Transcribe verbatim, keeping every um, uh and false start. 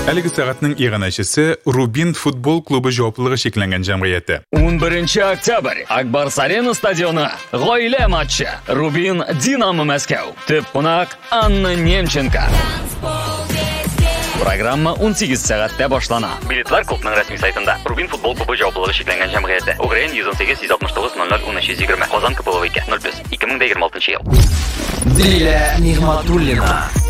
Әлеге сағатның иғанашысы Рубин футбол клубы жауаплылығы шекленген жамғияты. он бірінші октябрь. Акбарс Арена стадионы. Ғойле матчы. Рубин Динамо Мәскәу. Төп қонақ Анна Немченко. Программа он сегіз сағатта башлана. Билетлар клубның рәсми сайтында. Рубин футбол клубы жауаплылығы шекленген жамғияты. Угрейн йөз он сегіз йөз алтмыш тогыз ноль ноль он өч йөз егерме. Казан КПЛВ ноль беш ике мең егерме алты ел. Диля Нигматуллина.